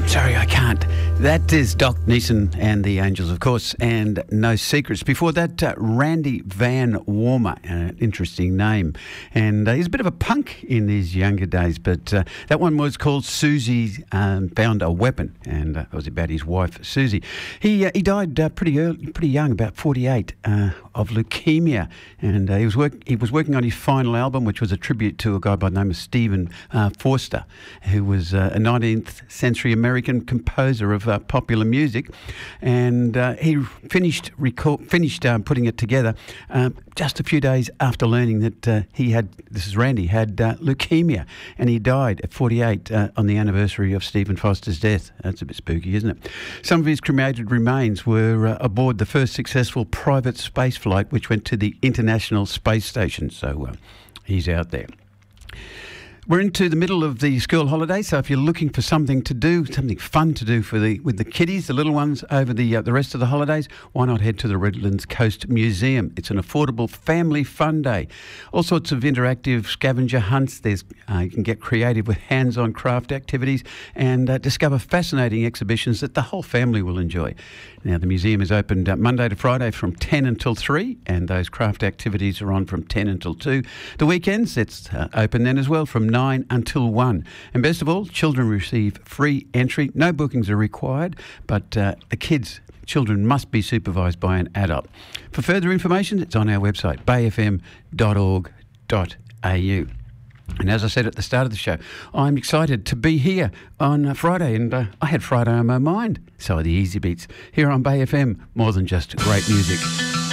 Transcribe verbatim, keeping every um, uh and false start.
Sorry, I can't. That is Doc Neeson and the Angels, of course, and No Secrets. Before that, uh, Randy Van Warmer, an interesting name. And uh, he's a bit of a punk in his younger days, but uh, that one was called Susie um, Found a Weapon, and uh, it was about his wife, Susie. He uh, he died uh, pretty early, pretty young, about forty-eight, uh, of leukemia, and uh, he was work he was working on his final album, which was a tribute to a guy by the name of Stephen uh, Forster, who was uh, a nineteenth century American composer of uh, popular music, and uh, he finished record, finished um, putting it together um, just a few days after learning that uh, he had, this is Randy, had uh, leukemia, and he died at forty-eight uh, on the anniversary of Stephen Foster's death. That's a bit spooky, isn't it? Some of his cremated remains were uh, aboard the first successful private space flight, which went to the International Space Station, so uh, he's out there. We're into the middle of the school holidays, so if you're looking for something to do, something fun to do for the with the kiddies, the little ones, over the uh, the rest of the holidays, why not head to the Redlands Coast Museum? It's an affordable family fun day. All sorts of interactive scavenger hunts. There's uh, you can get creative with hands-on craft activities and uh, discover fascinating exhibitions that the whole family will enjoy. Now, the museum is opened uh, Monday to Friday from ten until three, and those craft activities are on from ten until two. The weekends, it's uh, open then as well from nine until one. And best of all, children receive free entry. No bookings are required, but uh, the kids, children must be supervised by an adult. For further information, it's on our website, bay f m dot org dot a u. And as I said at the start of the show, I'm excited to be here on uh, Friday, and uh, I had Friday on my mind. So are the Easy Beats here on Bay F M, more than just great music.